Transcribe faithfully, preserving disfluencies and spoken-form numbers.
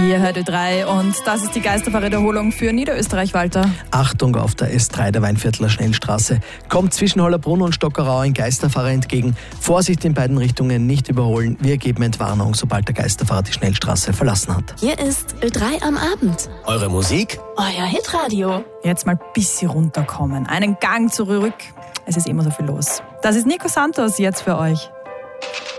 Ihr hört Ö drei und das ist die Geisterfahrräderholung für Niederösterreich, Walter. Achtung auf der S drei der Weinviertler Schnellstraße. Kommt zwischen Hollerbrunn und Stockerau ein Geisterfahrer entgegen. Vorsicht in beiden Richtungen, nicht überholen. Wir geben Entwarnung, sobald der Geisterfahrer die Schnellstraße verlassen hat. Hier ist Ö drei am Abend. Eure Musik? Euer Hitradio. Jetzt mal ein bisschen runterkommen. Einen Gang zurück. Es ist immer so viel los. Das ist Nico Santos jetzt für euch.